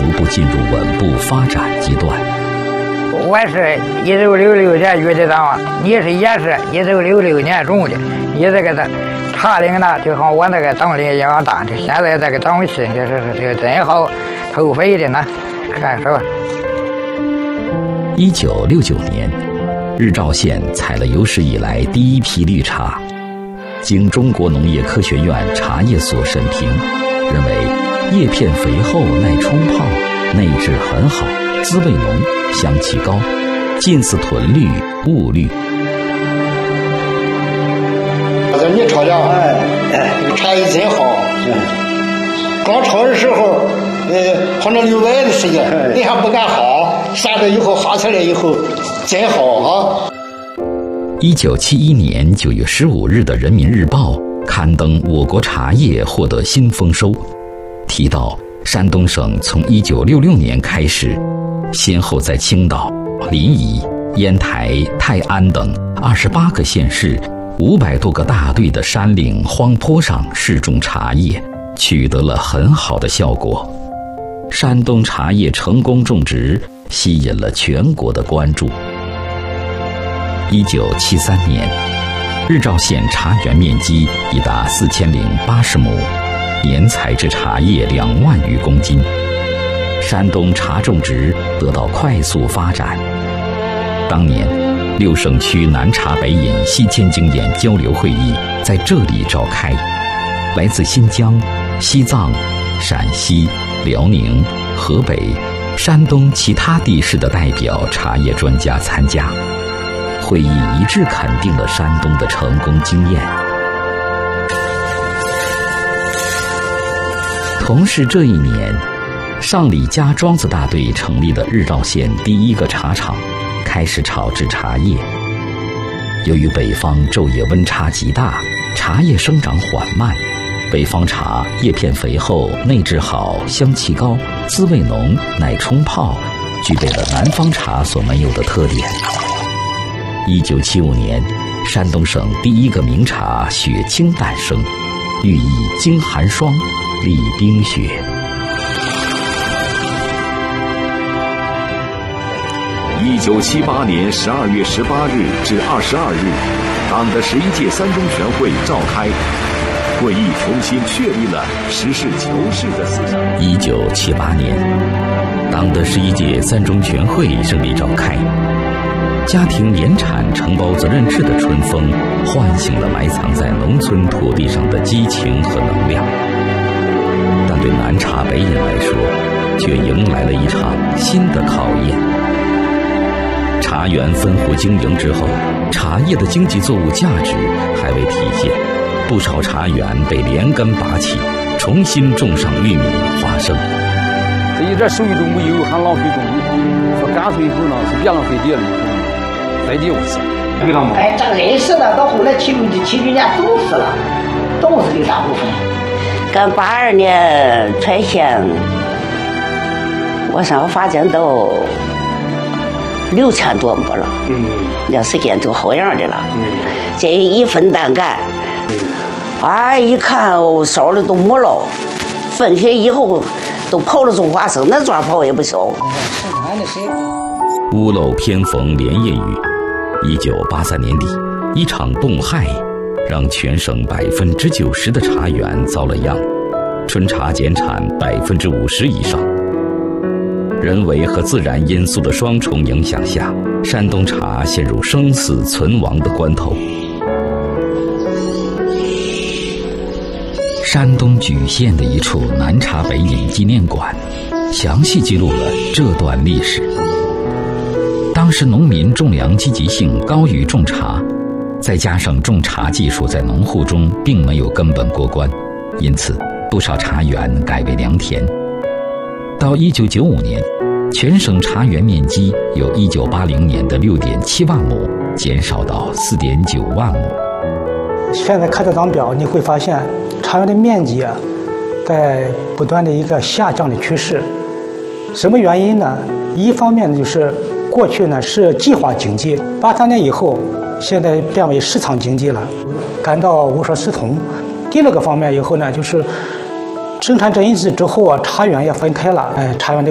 逐步进入稳步发展阶段。 我是1966年育的长，你是也是1966年种的，你这个茶龄呢，就和我那个等龄一样大的。现在这个长气是真好，透肥的呢，看是吧 ？1969年，日照县采了有史以来第一批绿茶，经中国农业科学院茶叶所审评，认为叶片肥厚、耐冲泡，内质很好，滋味浓，香气高，近似豚绿、雾绿。 你炒的，这个茶叶真好。刚炒的时候，放着6百的时间，你还不敢薅，下着以后薅起来以后，真好啊。 1971年9月15日的《人民日报》刊登我国茶叶获得新丰收，提到山东省从1966年开始，先后在青岛、临沂、烟台、泰安等28个县市500多个大队的山岭荒坡上试种茶叶，取得了很好的效果。山东茶叶成功种植，吸引了全国的关注。1973年，日照县茶园面积已达4080亩，年采制茶叶2万余公斤，山东茶种植得到快速发展。当年6省区南茶北饮西迁经验交流会议在这里召开，来自新疆、西藏、陕西、辽宁、河北、山东其他地市的代表茶叶专家参加。会议一致肯定了山东的成功经验。同是这一年，上李家庄子大队成立了日照县第1个茶厂，开始炒制茶叶。由于北方昼夜温差极大，茶叶生长缓慢，北方茶叶片肥厚，内质好，香气高，滋味浓，耐冲泡，具备了南方茶所没有的特点。1975年，山东省第1个名茶雪清诞生，寓意经寒霜，立冰雪。 1978年12月18日至22日，党的11届三中全会召开，会议重新确立了实事求是的思想。 1978年，党的11届三中全会胜利召开，家庭联产承包责任制的春风唤醒了埋藏在农村土地上的激情和能量，但对南茶北饮来说，却迎来了一场新的考验。茶园分户经营之后，茶叶的经济作物价值还未体现，不少茶园被连根拔起，重新种上玉米、花生。 这一点收益都没有，还浪费种子，说干脆以后呢是别浪费别人的种子，再结不是，知道吗？ 这个人死的到后来79年都死了，都是的大部分。 跟82年全县，我上发展到6000多亩了，那时间都好样的了，这一分担干，一看烧的都没了，分开以后都刨了种花生，那庄刨也不小。 屋漏偏逢连夜雨，1983年底，一场冻害让全省90%的茶园遭了殃，春茶减产50%以上。人为和自然因素的双重影响下，山东茶陷入生死存亡的关头。山东莒县的一处南茶北饮纪念馆，详细记录了这段历史。当时农民种粮积极性高于种茶，再加上种茶技术在农户中并没有根本过关，因此不少茶园改为良田。到1995年，全省茶园面积由1980年的6.7万亩减少到4.9万亩。 现在看这张表，你会发现茶园的面积在不断的一个下降的趋势。什么原因呢？一方面就是过去呢是计划经济，83年以后，现在变为市场经济了，感到无所适从。第二个方面以后呢，就是生产这一制之后茶园也分开了，茶园的